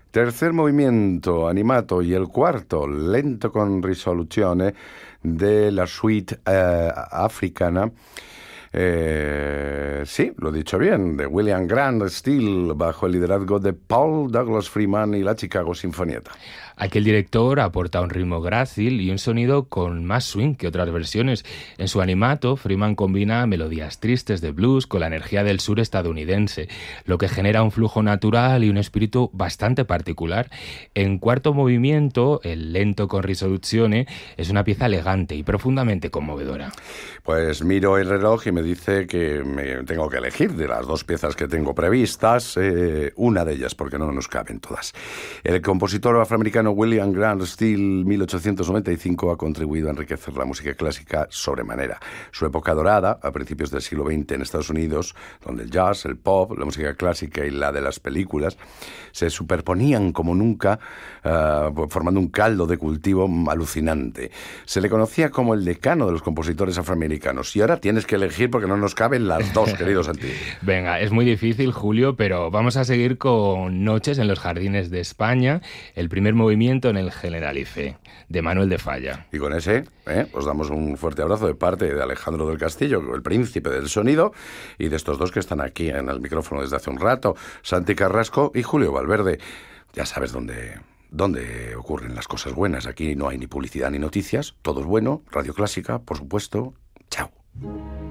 Tercer movimiento, animato, y el cuarto, lento con risoluzione, de la suite africana. Sí, lo he dicho bien, de William Grant Steele, bajo el liderazgo de Paul Douglas Freeman y la Chicago Sinfonietta. Aquí el director aporta un ritmo grácil y un sonido con más swing que otras versiones. En su animato, Freeman combina melodías tristes de blues con la energía del sur estadounidense, lo que genera un flujo natural y un espíritu bastante particular. En cuarto movimiento, el lento con risoluzione es una pieza elegante y profundamente conmovedora. Pues miro el reloj y me dice que me tengo que elegir de las dos piezas que tengo previstas, una de ellas, porque no nos caben todas. El compositor afroamericano William Grant Steele, 1895, ha contribuido a enriquecer la música clásica sobremanera. Su época dorada, a principios del siglo XX en Estados Unidos, donde el jazz, el pop, la música clásica y la de las películas se superponían como nunca, formando un caldo de cultivo alucinante. Se le conocía como el decano de los compositores afroamericanos. Y ahora tienes que elegir porque no nos caben las dos, querido Santi. Venga, es muy difícil, Julio, pero vamos a seguir con Noches en los Jardines de España, el primer movimiento en el Generalife, de Manuel de Falla. Y con ese, os damos un fuerte abrazo de parte de Alejandro del Castillo, el príncipe del sonido, y de estos dos que están aquí en el micrófono desde hace un rato, Santi Carrasco y Julio Valverde. Ya sabes dónde ocurren las cosas buenas. Aquí no hay ni publicidad ni noticias, todo es bueno. Radio Clásica, por supuesto. Chao.